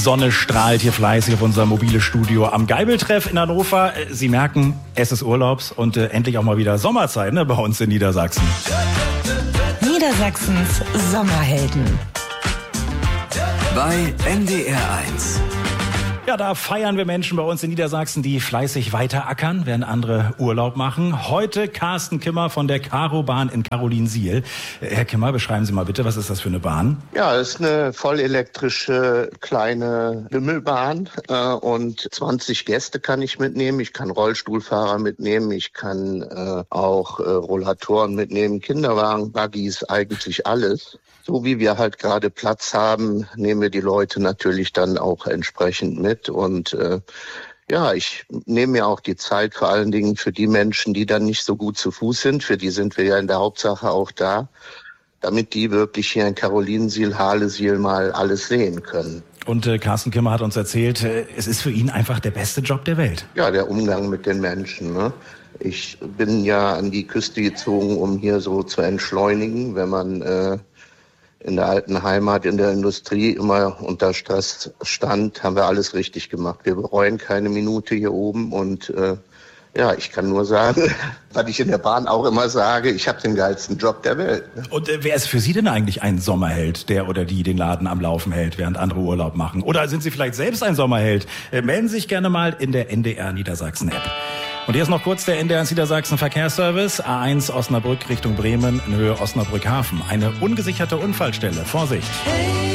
Sonne strahlt hier fleißig auf unser mobiles Studio am Geibeltreff in Hannover. Sie merken, es ist Urlaubs und endlich auch mal wieder Sommerzeit, ne, bei uns in Niedersachsen. Niedersachsens Sommerhelden. Bei NDR 1. Ja, da feiern wir Menschen bei uns in Niedersachsen, die fleißig weiter ackern, während andere Urlaub machen. Heute Carsten Kimmer von der Carobahn in Karolinsiel. Herr Kimmer, beschreiben Sie mal bitte, was ist das für eine Bahn? Ja, es ist eine vollelektrische kleine Bimmelbahn und 20 Gäste kann ich mitnehmen. Ich kann Rollstuhlfahrer mitnehmen, ich kann auch Rollatoren mitnehmen, Kinderwagen, Buggies, eigentlich alles. So wie wir halt gerade Platz haben, nehmen wir die Leute natürlich dann auch entsprechend mit. Und ich nehme mir auch die Zeit vor allen Dingen für die Menschen, die dann nicht so gut zu Fuß sind. Für die sind wir ja in der Hauptsache auch da, damit die wirklich hier in Karolinsiel, Harlesiel mal alles sehen können. Und Carsten Kimmer hat uns erzählt, es ist für ihn einfach der beste Job der Welt. Ja, der Umgang mit den Menschen, ne? Ich bin ja an die Küste gezogen, um hier so zu entschleunigen, wenn man in der alten Heimat, in der Industrie immer unter Stress stand, haben wir alles richtig gemacht. Wir bereuen keine Minute hier oben und ich kann nur sagen, was ich in der Bahn auch immer sage, ich habe den geilsten Job der Welt. Ne? Und wer ist für Sie denn eigentlich ein Sommerheld, der oder die den Laden am Laufen hält, während andere Urlaub machen? Oder sind Sie vielleicht selbst ein Sommerheld? Melden Sie sich gerne mal in der NDR Niedersachsen App. Und hier ist noch kurz der NDR Niedersachsen Verkehrsservice. A1 Osnabrück Richtung Bremen in Höhe Osnabrück Hafen. Eine ungesicherte Unfallstelle. Vorsicht!